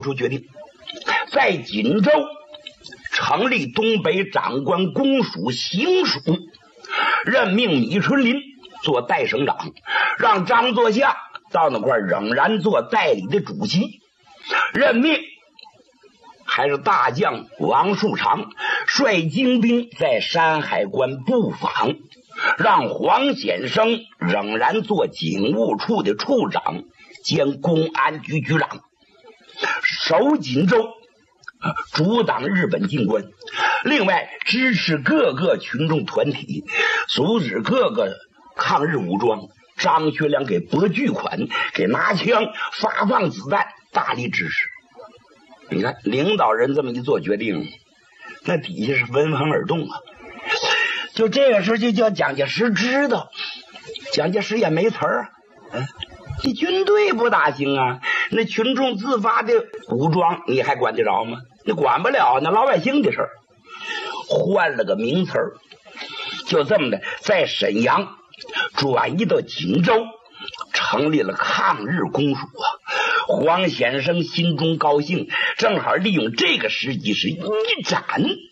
出决定，在锦州成立东北长官公署行署，任命米春林做代省长，让张作相到那块仍然做代理的主席，任命还是大将王树常率精兵在山海关布防，让黄显生仍然做警务处的处长兼公安局局长，守锦州，阻挡日本进关。另外支持各个群众团体，阻止各个抗日武装。张学良给拨巨款，给拿枪发放子弹，大力支持。你看领导人这么一做决定，那底下是闻风而动啊。就这个时候就叫蒋介石知道，蒋介石也没词儿啊。你军队不大行啊，那群众自发的武装你还管得着吗？你管不了，那老百姓的事儿。换了个名词儿，就这么的在沈阳转移到锦州，成立了抗日公署啊。黄显生心中高兴，正好利用这个时机是一展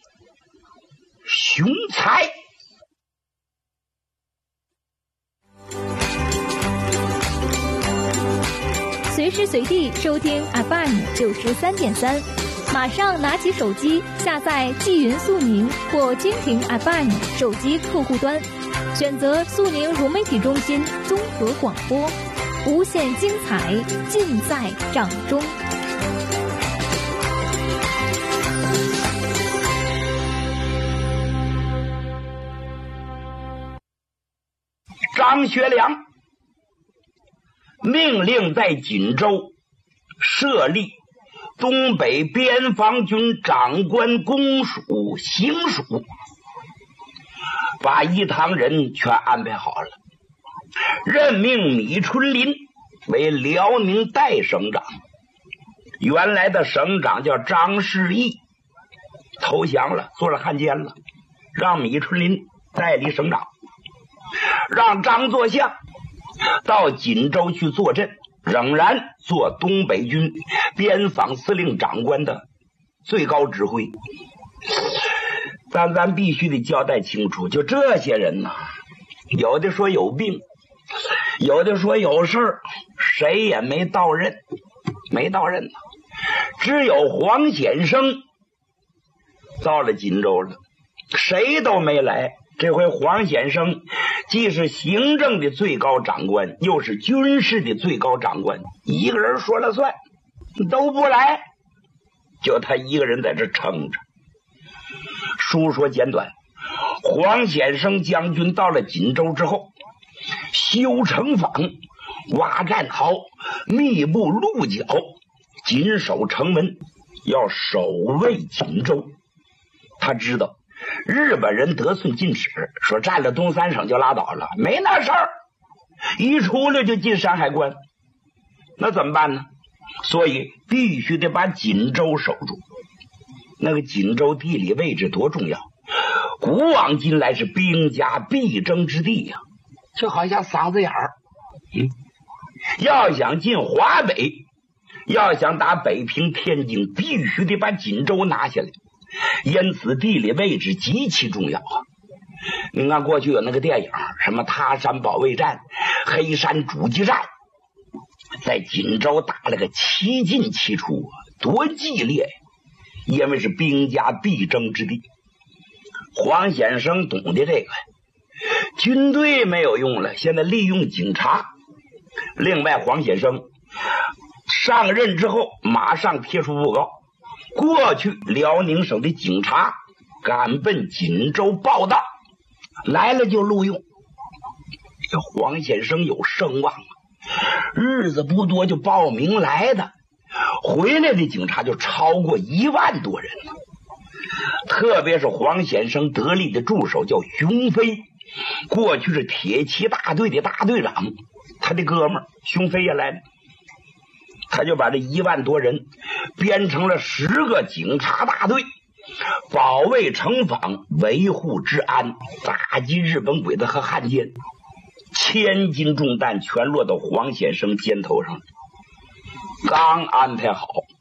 雄才。 随时随地收听 FM93.3，马上拿起手机下载纪云速宁或蜻蜓 FM 手机客户端，选择速宁融媒体中心综合广播，无限精彩尽在掌中。 张学良命令在锦州设立东北边防军长官公署行署，把一堂人全安排好了，任命米春林为辽宁代省长。原来的省长叫张世义，投降了，做了汉奸了，让米春林代理省长，让张作相到锦州去坐镇，仍然做东北军边防司令长官的最高指挥。但咱必须得交代清楚，就这些人呢，有的说有病，有的说有事儿，谁也没到任，只有黄显生到了锦州了，谁都没来。这回黄显生既是行政的最高长官，又是军事的最高长官，一个人说了算，都不来，就他一个人在这撑着。书说简短，黄显生将军到了锦州之后，修城防，挖战壕，密布鹿角，紧守城门，要守卫锦州。他知道日本人得寸进尺，说占了东三省就拉倒了，没那事儿，一出来就进山海关，那怎么办呢？所以必须得把锦州守住。那个锦州地理位置多重要，古往今来是兵家必争之地呀，就好像嗓子眼儿。要想进华北，要想打北平天津，必须得把锦州拿下来，因此地理位置极其重要啊。你看过去有那个电影，什么他山保卫战、黑山阻击战，在锦州打了个七进七出啊，多激烈呀！因为是兵家必争之地。黄显生懂得这个，军队没有用了，现在利用警察。另外黄显生上任之后马上贴出布告，过去辽宁省的警察赶奔锦州报道，来了就录用。这黄显生有声望啊，日子不多就报名来的，回来的警察就超过1万多人了。特别是黄显生得力的助手叫熊飞，过去是铁骑大队的大队长，他的哥们儿熊飞也来了，他就把这1万多人编成了10个警察大队，保卫城防，维护治安，打击日本鬼子和汉奸。千斤重担全落到黄显生肩头上，刚安排好，